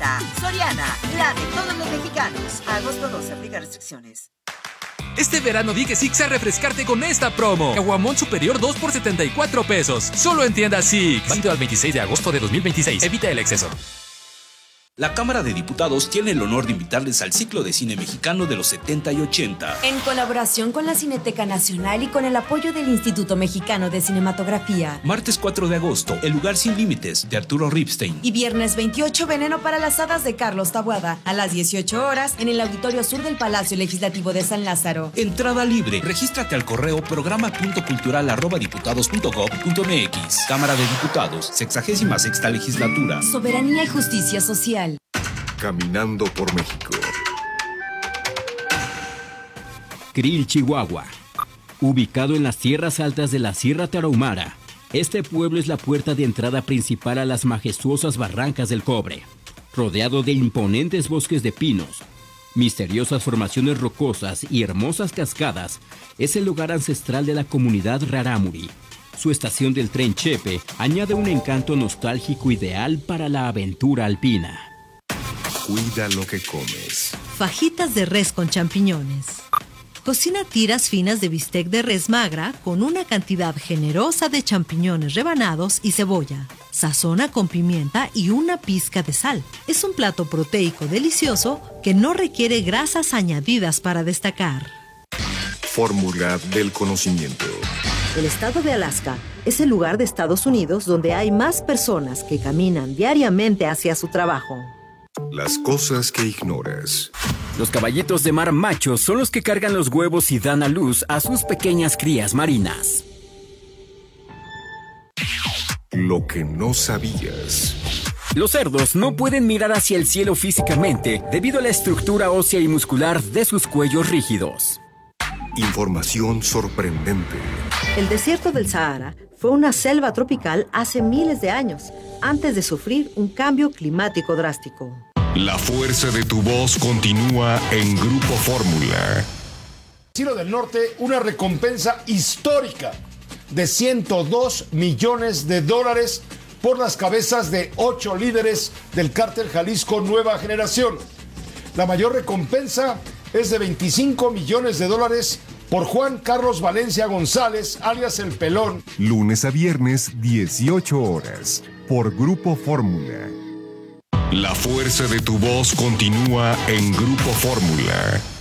llega Soriana, la de todos los mexicanos. A agosto 12, aplica restricciones. Este verano di que Six a refrescarte con esta promo. Caguamón superior 2 por 74 pesos. Solo en tiendas Six. Válido al 26 de agosto de 2026. Evita el exceso. La Cámara de Diputados tiene el honor de invitarles al ciclo de cine mexicano de los 70 y 80. En colaboración con la Cineteca Nacional y con el apoyo del Instituto Mexicano de Cinematografía. Martes 4 de agosto, El lugar sin límites, de Arturo Ripstein. Y viernes 28, Veneno para las hadas, de Carlos Taboada. A las 18 horas, en el Auditorio Sur del Palacio Legislativo de San Lázaro. Entrada libre. Regístrate al correo programa.cultural@diputados.gov.mx. Cámara de Diputados, 66ª Legislatura. Soberanía y justicia social. Caminando por México. Krill, Chihuahua. Ubicado en las tierras altas de la Sierra Tarahumara, este pueblo es la puerta de entrada principal a las majestuosas barrancas del Cobre. Rodeado de imponentes bosques de pinos, misteriosas formaciones rocosas y hermosas cascadas, es el lugar ancestral de la comunidad rarámuri. Su estación del tren Chepe añade un encanto nostálgico ideal para la aventura alpina. Cuida lo que comes. Fajitas de res con champiñones. Cocina tiras finas de bistec de res magra con una cantidad generosa de champiñones rebanados y cebolla. Sazona con pimienta y una pizca de sal. Es un plato proteico delicioso que no requiere grasas añadidas para destacar. Fórmula del conocimiento. El estado de Alaska es el lugar de Estados Unidos donde hay más personas que caminan diariamente hacia su trabajo. Las cosas que ignoras. Los caballitos de mar machos son los que cargan los huevos y dan a luz a sus pequeñas crías marinas. Lo que no sabías. Los cerdos no pueden mirar hacia el cielo físicamente debido a la estructura ósea y muscular de sus cuellos rígidos. Información sorprendente. El desierto del Sahara fue una selva tropical hace miles de años, antes de sufrir un cambio climático drástico. La fuerza de tu voz continúa en Grupo Fórmula. Ciro del Norte, una recompensa histórica de $102 millones por las cabezas de 8 líderes del cártel Jalisco Nueva Generación. La mayor recompensa es de $25 millones por Juan Carlos Valencia González, alias El Pelón. Lunes a viernes, 18 horas, por Grupo Fórmula. La fuerza de tu voz continúa en Grupo Fórmula.